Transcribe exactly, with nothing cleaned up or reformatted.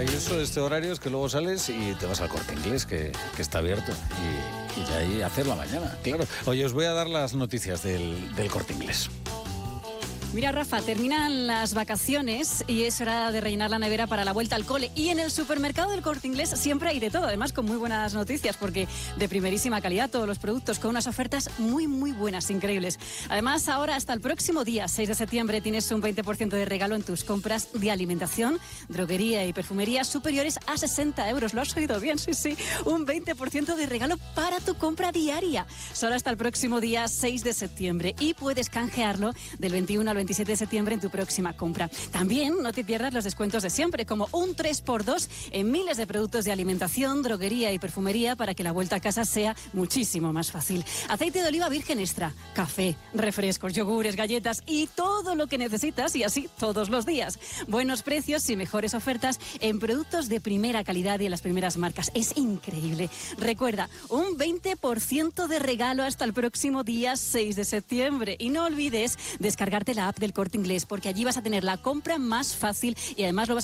maravilloso este horario es que luego sales y te vas al Corte Inglés, que, que está abierto, y, y ya ahí hacer la mañana, claro. Oye, os voy a dar las noticias del, del Corte Inglés. Mira, Rafa, terminan las vacaciones y es hora de rellenar la nevera para la vuelta al cole. Y en el supermercado del Corte Inglés siempre hay de todo, además con muy buenas noticias, porque de primerísima calidad todos los productos con unas ofertas muy, muy buenas, increíbles. Además, ahora hasta el próximo día, seis de septiembre, tienes un veinte por ciento de regalo en tus compras de alimentación, droguería y perfumería superiores a sesenta euros. ¿Lo has oído bien? Sí, sí, un veinte por ciento de regalo para tu compra diaria. Solo hasta el próximo día, seis de septiembre. Y puedes canjearlo del veintiuno al veintisiete de septiembre en tu próxima compra. También no te pierdas los descuentos de siempre, como un tres por dos en miles de productos de alimentación, droguería y perfumería, para que la vuelta a casa sea muchísimo más fácil. Aceite de oliva virgen extra, café, refrescos, yogures, galletas y todo lo que necesitas, y así todos los días. Buenos precios y mejores ofertas en productos de primera calidad y en las primeras marcas. Es increíble. Recuerda, un veinte por ciento de regalo hasta el próximo día seis de septiembre. Y no olvides descargarte la app del Corte Inglés, porque allí vas a tener la compra más fácil y además lo vas a